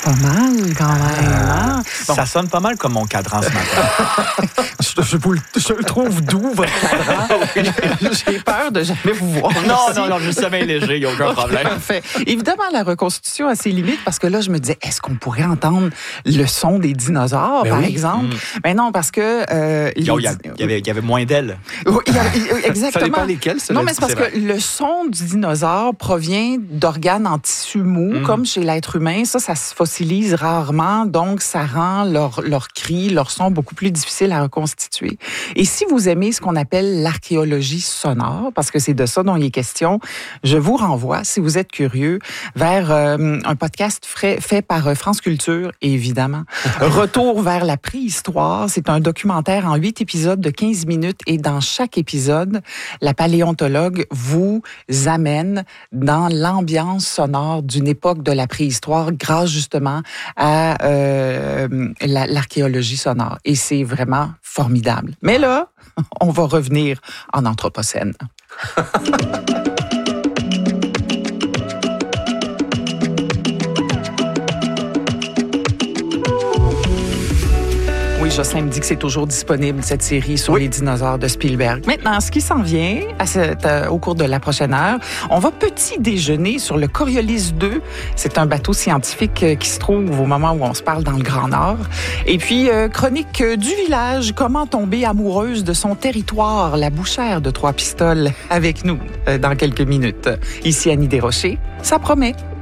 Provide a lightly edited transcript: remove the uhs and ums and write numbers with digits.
Pas mal, quand même. Hein? Bon. Ça sonne pas mal comme mon cadran ce matin. Je le trouve doux, votre cadran. J'ai peur de jamais vous voir. Non, je suis sommeil léger, il n'y a aucun problème. Parfait. Évidemment, la reconstitution a ses limites parce que là, je me disais, est-ce qu'on pourrait entendre le son des dinosaures, par exemple? Mais non, parce que... Il y avait moins d'ailes. Oui, exactement. Ça dépend lesquels, non, mais c'est parce que le son du dinosaure provient d'organes en tissu mou, comme chez l'être humain. Ça se fossilise rarement, donc ça rend leur cri, leur son beaucoup plus difficile à reconstituer. Et si vous aimez ce qu'on appelle l'archéologie sonore, parce que c'est de ça dont il est question, je vous renvoie, si vous êtes curieux, vers un podcast fait par France Culture, évidemment. Retour vers la préhistoire, c'est un documentaire en 8 épisodes de 15 minutes et dans chaque épisode, la paléontologue vous amène dans l'ambiance sonore d'une époque de la préhistoire grâce justement à l'archéologie sonore. Et c'est vraiment formidable. Mais là, on va revenir en Anthropocène. Oui, Jocelyn me dit que c'est toujours disponible, cette série sur les dinosaures de Spielberg. Maintenant, ce qui s'en vient au cours de la prochaine heure, on va petit déjeuner sur le Coriolis 2. C'est un bateau scientifique qui se trouve au moment où on se parle dans le Grand Nord. Et puis, chronique du village, comment tomber amoureuse de son territoire, la bouchère de Trois-Pistoles, avec nous dans quelques minutes. Ici Annie Desrochers, ça promet.